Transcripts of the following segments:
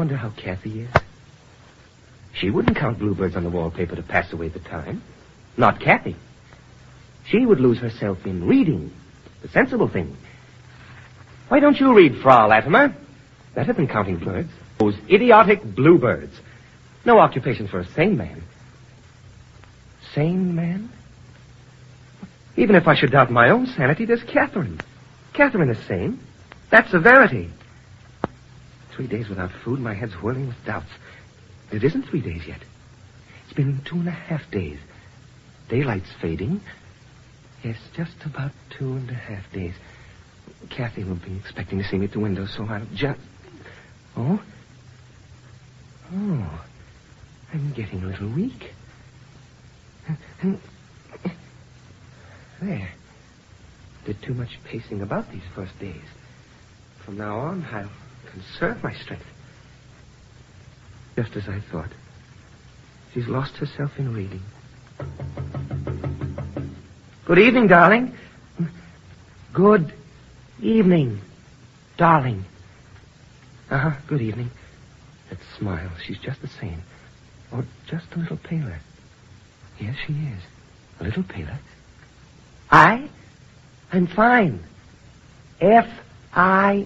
Wonder how Kathy is. She wouldn't count bluebirds on the wallpaper to pass away the time. Not Kathy. She would lose herself in reading, the sensible thing. Why don't you read, Frau Latimer? Better than counting birds. Those idiotic bluebirds. No occupation for a sane man. Sane man? Even if I should doubt my own sanity, there's Catherine. Catherine is sane. That's a verity. 3 days without food, my head's whirling with doubts. It isn't 3 days yet. It's been 2.5 days. Daylight's fading. Yes, just about 2.5 days. Kathy will be expecting to see me at the window, so I'll just... Oh, I'm getting a little weak. There. Did too much pacing about these first days. From now on, I'll conserve my strength. Just as I thought. She's lost herself in reading. Good evening, darling. Good evening, darling. Good evening. That smile, she's just the same. Or just a little paler. Yes, she is. A little paler. I'm fine. Fine.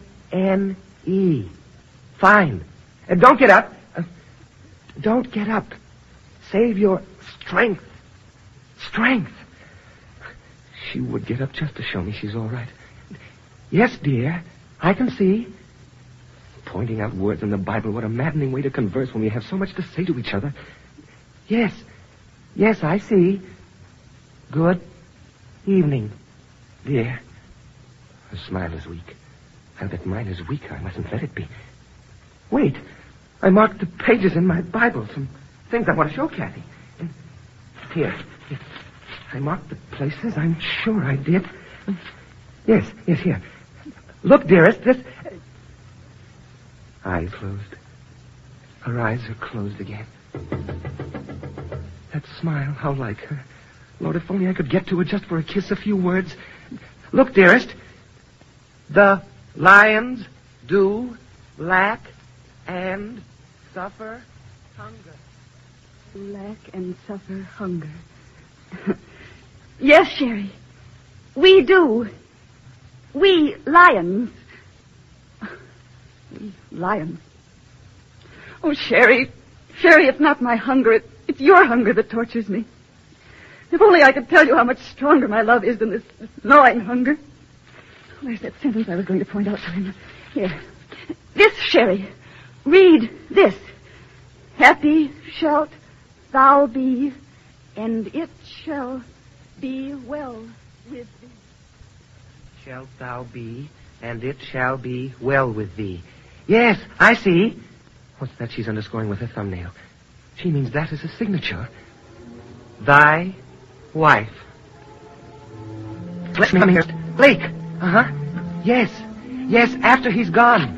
Fine. Don't get up. Don't get up. Save your strength. Strength. She would get up just to show me she's all right. Yes, dear. I can see. Pointing out words in the Bible, what a maddening way to converse when we have so much to say to each other. Yes. Yes, I see. Good evening, dear. Her smile is weak. I'll bet mine is weaker. I mustn't let it be. Wait. I marked the pages in my Bible. Some things I want to show Kathy. Here. I marked the places. I'm sure I did. Yes, here. Look, dearest, this... Eyes closed. Her eyes are closed again. That smile, how like her. Lord, if only I could get to her just for a kiss, a few words. Look, dearest. The lions do lack and suffer hunger. Lack and suffer hunger. Yes, Sherry. We do. We lions. We lions. Oh, Sherry. Sherry, it's not my hunger. It's your hunger that tortures me. If only I could tell you how much stronger my love is than this gnawing hunger. There's that sentence I was going to point out to him. Here. This, Sherry. Read this. Happy shalt thou be, and it shall be well with thee. Shalt thou be, and it shall be well with thee. Yes, I see. What's that she's underscoring with her thumbnail? She means that is a signature. Thy wife. Let me come here. Blake. Yes. Yes, after he's gone.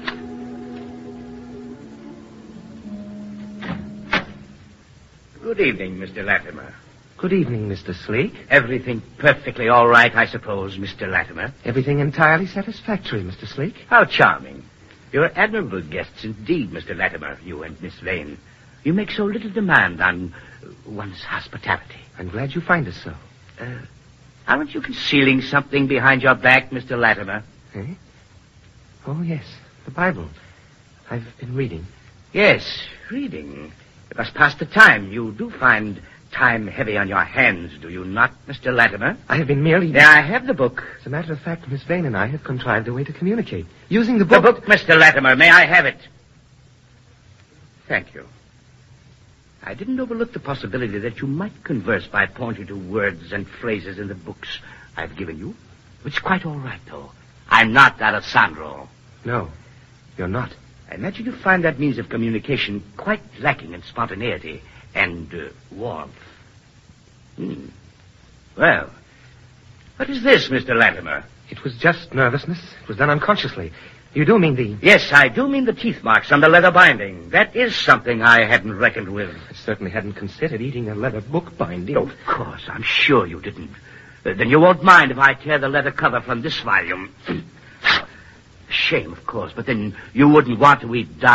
Good evening, Mr. Latimer. Good evening, Mr. Sleek. Everything perfectly all right, I suppose, Mr. Latimer. Everything entirely satisfactory, Mr. Sleek. How charming. You're admirable guests indeed, Mr. Latimer, you and Miss Vane. You make so little demand on one's hospitality. I'm glad you find us so. Aren't you concealing something behind your back, Mr. Latimer? Eh? Oh, yes, the Bible. I've been reading. Yes, reading. It must pass the time. You do find time heavy on your hands, do you not, Mr. Latimer? I have been merely... There, I have the book. As a matter of fact, Miss Vane and I have contrived a way to communicate. Using the book... The book, Mr. Latimer. May I have it? Thank you. I didn't overlook the possibility that you might converse by pointing to words and phrases in the books I've given you. It's quite all right, though. I'm not Alessandro. No, you're not. I imagine you find that means of communication quite lacking in spontaneity and warmth. Well, what is this, Mr. Latimer? It was just nervousness. It was done unconsciously. You do mean the... Yes, I do mean the teeth marks on the leather binding. That is something I hadn't reckoned with. I certainly hadn't considered eating a leather book binding. Oh, of course, I'm sure you didn't. Then you won't mind if I tear the leather cover from this volume. Shame, of course, but then you wouldn't want to eat